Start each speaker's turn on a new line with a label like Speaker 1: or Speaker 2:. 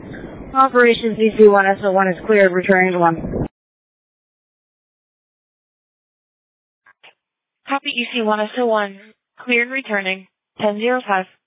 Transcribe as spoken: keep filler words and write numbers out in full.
Speaker 1: Operations E C one S O one is cleared, returning to one.
Speaker 2: Copy E C one S O one. Cleared returning. ten zero five.